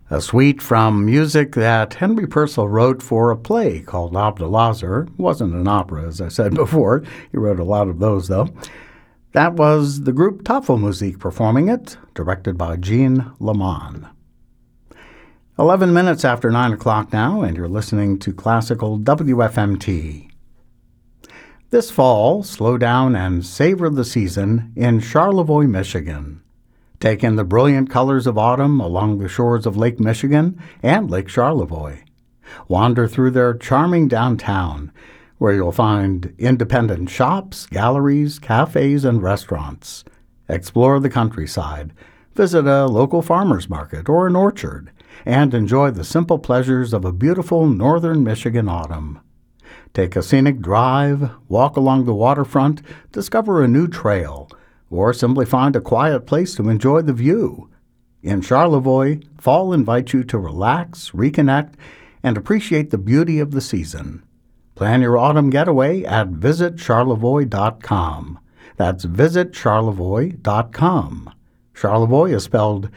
A suite from music that Henry Purcell wrote for a play called Abdelazar. It wasn't an opera, as I said before. He wrote a lot of those, though. That was the group Tafelmusik performing it, directed by Jean Leman. 11 minutes after 9 o'clock now, and you're listening to Classical WFMT. This fall, slow down and savor the season in Charlevoix, Michigan. Take in the brilliant colors of autumn along the shores of Lake Michigan and Lake Charlevoix. Wander through their charming downtown, where you'll find independent shops, galleries, cafes, and restaurants. Explore the countryside, visit a local farmer's market or an orchard, and enjoy the simple pleasures of a beautiful northern Michigan autumn. Take a scenic drive, walk along the waterfront, discover a new trail, or simply find a quiet place to enjoy the view. In Charlevoix, fall invites you to relax, reconnect, and appreciate the beauty of the season. Plan your autumn getaway at visitcharlevoix.com. That's visitcharlevoix.com. Charlevoix is spelled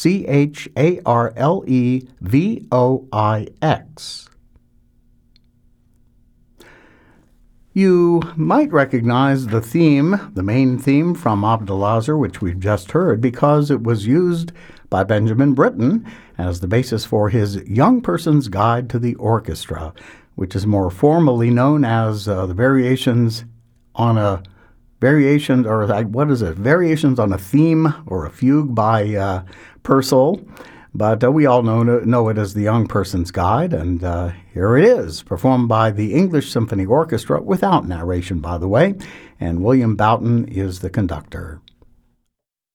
Charlevoix. You might recognize the theme, the main theme from Abdelazar, which we've just heard, because it was used by Benjamin Britten as the basis for his Young Person's Guide to the Orchestra, which is more formally known as the Variations on a Variation, or what is it? Variations on a Theme or a Fugue by Purcell. But we all know it as the Young Person's Guide, and here it is, performed by the English Symphony Orchestra, without narration, by the way, and William Boughton is the conductor.